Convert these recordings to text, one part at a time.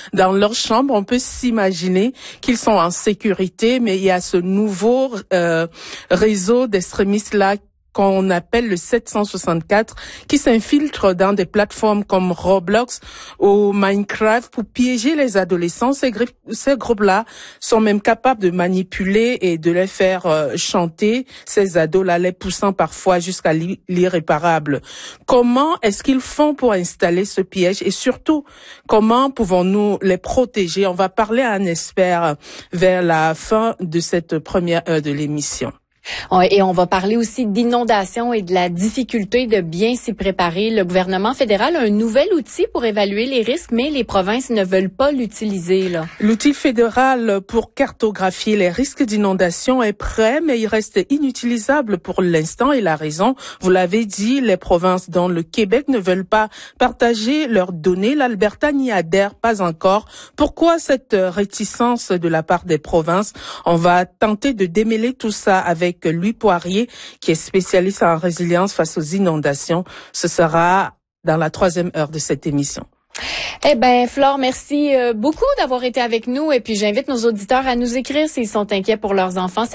dans leur chambre. On peut s'imaginer qu'ils sont en sécurité, mais il y a ce nouveau réseau d'extrémistes-là qu'on appelle le 764, qui s'infiltre dans des plateformes comme Roblox ou Minecraft pour piéger les adolescents. Ces groupes-là sont même capables de manipuler et de les faire chanter, ces ados-là, les poussant parfois jusqu'à l'irréparable. Comment est-ce qu'ils font pour installer ce piège et surtout, comment pouvons-nous les protéger? On va parler à un expert vers la fin de cette première heure de l'émission. Et on va parler aussi d'inondations et de la difficulté de bien s'y préparer. Le gouvernement fédéral a un nouvel outil pour évaluer les risques, mais les provinces ne veulent pas l'utiliser, là. L'outil fédéral pour cartographier les risques d'inondation est prêt, mais il reste inutilisable pour l'instant. Et la raison, vous l'avez dit, les provinces dont le Québec ne veulent pas partager leurs données. L'Alberta n'y adhère pas encore. Pourquoi cette réticence de la part des provinces? On va tenter de démêler tout ça avec Louis Poirier, qui est spécialiste en résilience face aux inondations. Ce sera dans la 3e heure de cette émission. Eh ben, Flore, merci beaucoup d'avoir été avec nous. Et puis, j'invite nos auditeurs à nous écrire s'ils sont inquiets pour leurs enfants.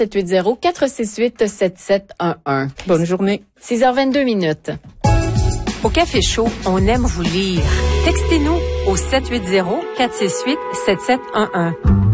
780-468-7711. Bonne journée. 6h22 minutes. Au Café Chaud, on aime vous lire. Textez-nous au 780-468-7711.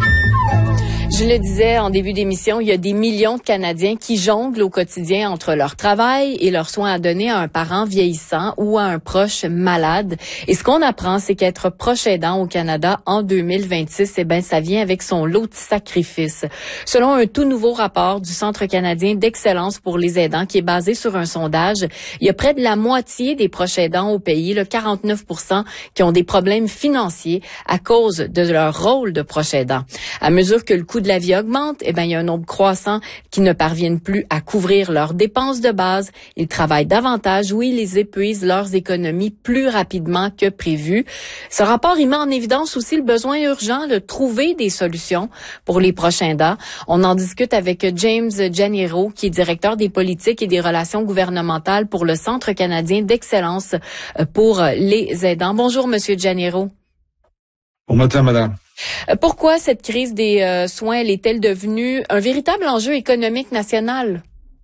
Je le disais en début d'émission, il y a des millions de Canadiens qui jonglent au quotidien entre leur travail et leurs soins à donner à un parent vieillissant ou à un proche malade. Et ce qu'on apprend, c'est qu'être proche aidant au Canada en 2026, eh ben, ça vient avec son lot de sacrifices. Selon un tout nouveau rapport du Centre canadien d'excellence pour les aidants qui est basé sur un sondage, il y a près de la moitié des proches aidants au pays, le 49%, qui ont des problèmes financiers à cause de leur rôle de proche aidant. À mesure que le coût de la vie augmente, eh ben, il y a un nombre croissant qui ne parviennent plus à couvrir leurs dépenses de base. Ils travaillent davantage ou ils épuisent leurs économies plus rapidement que prévu. Ce rapport, il met en évidence aussi le besoin urgent de trouver des solutions pour les prochains aidants. On en discute avec James Janiero, qui est directeur des politiques et des relations gouvernementales pour le Centre canadien d'excellence pour les aidants. Bonjour, Monsieur Janiero. Bon matin, madame. Pourquoi cette crise des soins est-elle devenue un véritable enjeu économique national?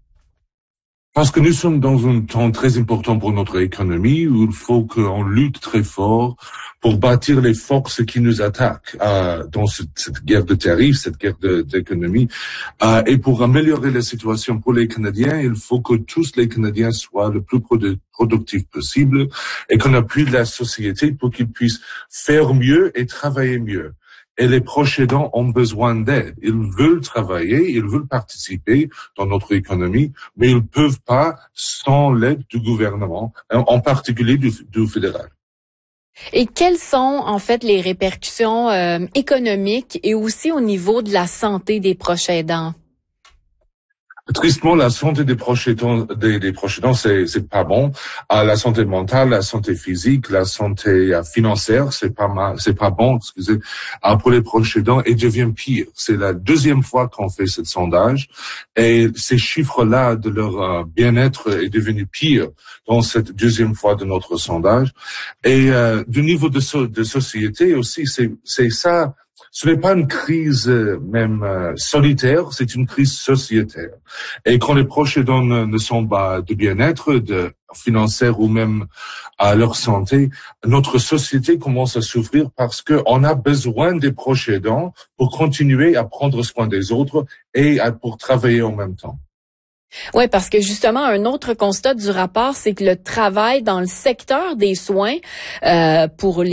Parce que nous sommes dans un temps très important pour notre économie où il faut qu'on lutte très fort pour bâtir les forces qui nous attaquent dans cette guerre de tarifs, cette guerre d'économie. Et pour améliorer la situation pour les Canadiens, il faut que tous les Canadiens soient le plus productifs possible et qu'on appuie la société pour qu'ils puissent faire mieux et travailler mieux. Et les proches aidants ont besoin d'aide. Ils veulent travailler, ils veulent participer dans notre économie, mais ils ne peuvent pas sans l'aide du gouvernement, en particulier du fédéral. Et quelles sont en fait les répercussions économiques et aussi au niveau de la santé des proches aidants? Tristement, la santé des proches aidants, c'est pas bon. La santé mentale, la santé physique, la santé financière, c'est pas bon, excusez, pour les proches aidants et devient pire. C'est la 2e fois qu'on fait ce sondage et ces chiffres-là de leur bien-être est devenu pire dans cette 2e fois de notre sondage. Et du niveau de société aussi, c'est ça. Ce n'est pas une crise même solitaire, c'est une crise sociétaire. Et quand les proches aidants ne sont pas de bien-être, financière ou même à leur santé, notre société commence à souffrir parce qu'on a besoin des proches aidants pour continuer à prendre soin des autres et pour travailler en même temps. Oui, parce que justement, un autre constat du rapport, c'est que le travail dans le secteur des soins pour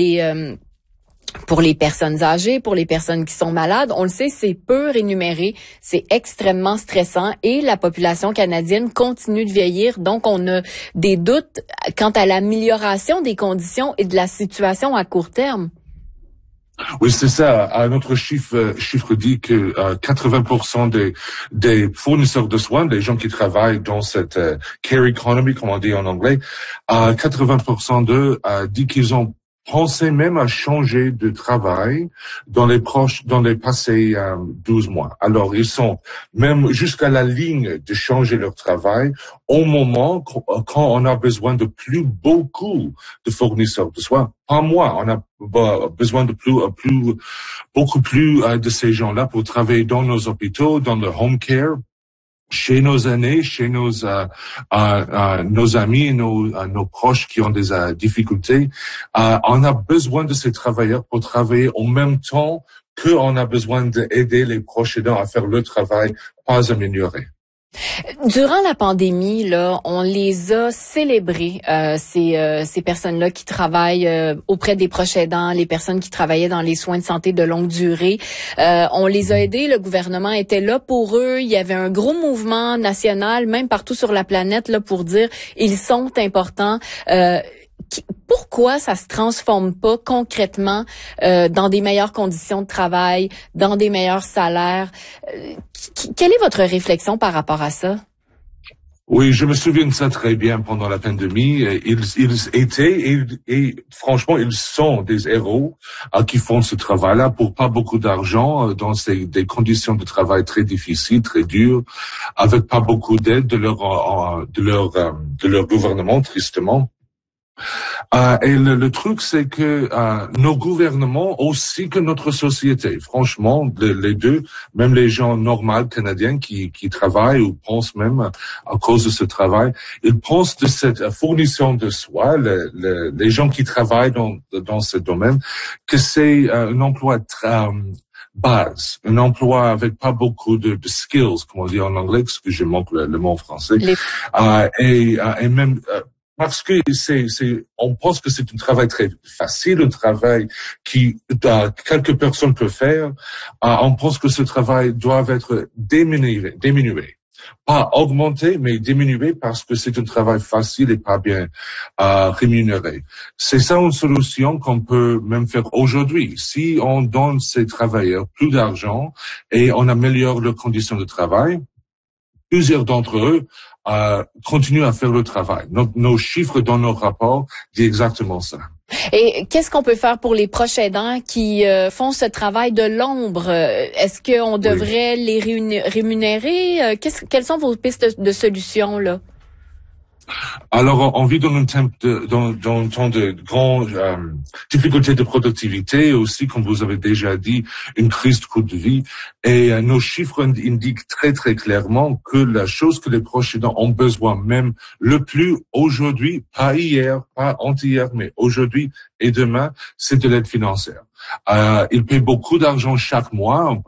les personnes âgées, pour les personnes qui sont malades, on le sait, c'est peu rémunéré, c'est extrêmement stressant et la population canadienne continue de vieillir. Donc, on a des doutes quant à l'amélioration des conditions et de la situation à court terme. Oui, c'est ça. Notre chiffre dit que 80% des fournisseurs de soins, des gens qui travaillent dans cette care economy, comme on dit en anglais, 80% d'eux disent qu'ils ont pensaient même à changer de travail dans les passés 12 mois. Alors, ils sont même jusqu'à la ligne de changer leur travail au moment quand on a besoin de beaucoup de fournisseurs de soins. Pas moi, on a besoin de beaucoup plus de ces gens-là pour travailler dans nos hôpitaux, dans le home care, chez nos aînés, chez nos amis, nos proches qui ont des difficultés. On a besoin de ces travailleurs pour travailler en même temps qu'on a besoin d'aider les proches aidants à faire le travail, pas améliorer. Durant la pandémie, là, on les a célébrés, ces personnes-là qui travaillent auprès des proches aidants, les personnes qui travaillaient dans les soins de santé de longue durée. On les a aidés, le gouvernement était là pour eux. Il y avait un gros mouvement national, même partout sur la planète, là, pour dire ils sont importants. Pourquoi ça se transforme pas concrètement dans des meilleures conditions de travail, dans des meilleurs salaires? Quelle est votre réflexion par rapport à ça? Oui, je me souviens de ça très bien pendant la pandémie. Ils étaient et franchement, ils sont des héros qui font ce travail-là pour pas beaucoup d'argent dans des conditions de travail très difficiles, très dures, avec pas beaucoup d'aide de leur gouvernement, tristement. Et le truc, c'est que nos gouvernements, aussi que notre société, franchement, les deux, même les gens normaux canadiens qui travaillent ou pensent même à cause de ce travail, ils pensent de cette fournition de soi, les gens qui travaillent dans ce domaine, que c'est un emploi base, un emploi avec pas beaucoup de skills, comme on dit en anglais, parce que je manque le mot en français, et même parce que on pense que c'est un travail très facile, un travail qui quelques personnes peuvent faire. On pense que ce travail doit être diminué. Pas augmenté, mais diminué parce que c'est un travail facile et pas bien rémunéré. C'est ça une solution qu'on peut même faire aujourd'hui. Si on donne ces travailleurs plus d'argent et on améliore leurs conditions de travail, plusieurs d'entre eux continuent à faire le travail. Nos chiffres dans nos rapports disent exactement ça. Et qu'est-ce qu'on peut faire pour les proches aidants qui font ce travail de l'ombre? Est-ce qu'on devrait les rémunérer? Quelles sont vos pistes de solutions, là? Alors, on vit dans un temps de grandes difficultés de productivité, aussi, comme vous avez déjà dit, une crise de coût de vie. Et nos chiffres indiquent très, très clairement que la chose que les proches aidants ont besoin même le plus aujourd'hui, pas hier, pas avant-hier, mais aujourd'hui et demain, c'est de l'aide financière. Ils paient beaucoup d'argent chaque mois.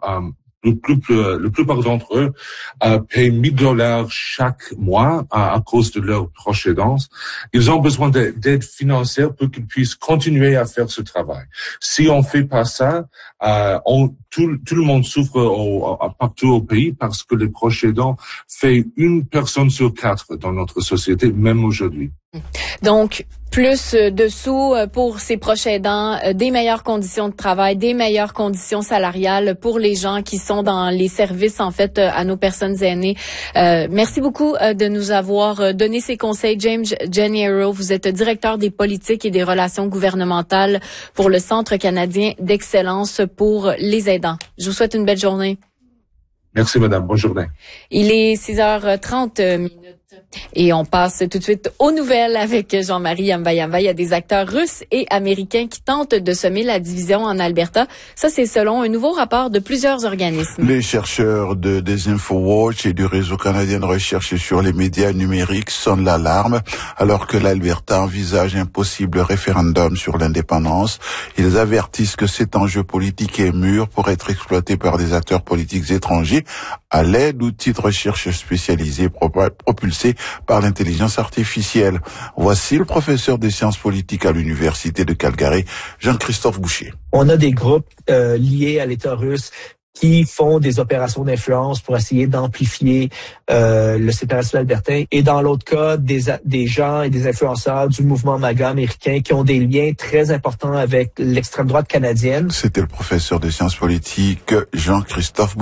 La plupart d'entre eux payent $1,000 chaque mois à cause de leur proche aidance. Ils ont besoin d'aide financière pour qu'ils puissent continuer à faire ce travail. Si on fait pas ça, tout le monde souffre partout au pays parce que les proches aidants fait 1 personne sur 4 dans notre société, même aujourd'hui. Donc, plus de sous pour ces proches aidants, des meilleures conditions de travail, des meilleures conditions salariales pour les gens qui sont dans les services, en fait, à nos personnes aînées. Merci beaucoup de nous avoir donné ces conseils. James Geniero, vous êtes directeur des politiques et des relations gouvernementales pour le Centre canadien d'excellence pour les aidants. Je vous souhaite une belle journée. Merci, madame. Bonne journée. Il est 6h30. Et on passe tout de suite aux nouvelles avec Jean-Marie Yamba-Yamba. Il y a des acteurs russes et américains qui tentent de semer la division en Alberta. Ça, c'est selon un nouveau rapport de plusieurs organismes. Les chercheurs des InfoWatch et du Réseau canadien de recherche sur les médias numériques sonnent l'alarme alors que l'Alberta envisage un possible référendum sur l'indépendance. Ils avertissent que cet enjeu politique est mûr pour être exploité par des acteurs politiques étrangers à l'aide d'outils de recherche spécialisés propulsés par l'intelligence artificielle. Voici le professeur des sciences politiques à l'Université de Calgary, Jean-Christophe Boucher. On a des groupes liés à l'État russe qui font des opérations d'influence pour essayer d'amplifier le séparatisme albertain. Et dans l'autre cas, des gens et des influenceurs du mouvement MAGA américain qui ont des liens très importants avec l'extrême droite canadienne. C'était le professeur de sciences politiques Jean-Christophe Boucher.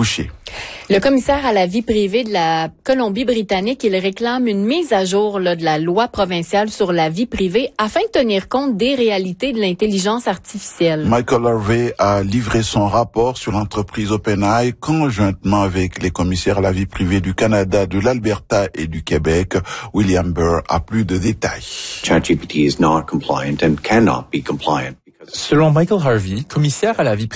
Le commissaire à la vie privée de la Colombie-Britannique, il réclame une mise à jour de la loi provinciale sur la vie privée afin de tenir compte des réalités de l'intelligence artificielle. Michael Harvey a livré son rapport sur l'entreprise OpenAI conjointement avec les commissaires à la vie privée du Canada, de l'Alberta et du Québec. William Burr a plus de détails. ChatGPT is not compliant and cannot be compliant. Selon Michael Harvey, commissaire à la vie